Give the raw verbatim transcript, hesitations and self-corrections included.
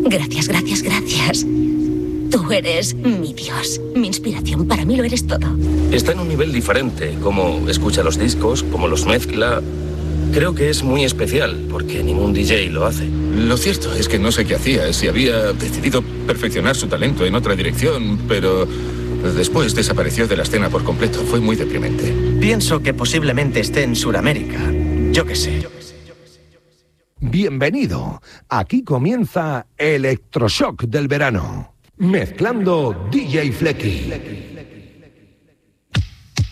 Gracias, gracias, gracias. Tú eres mi Dios, mi inspiración. Para mí lo eres todo. Está en un nivel diferente, como escucha los discos, como los mezcla. Creo que es muy especial, porque ningún D J lo hace. Lo cierto es que no sé qué hacía, si había decidido perfeccionar su talento en otra dirección, pero después desapareció de la escena por completo. Fue muy deprimente. Pienso que posiblemente esté en Sudamérica. Yo qué sé. Bienvenido. Aquí comienza Electroshock del verano. Mezclando D J Flecky.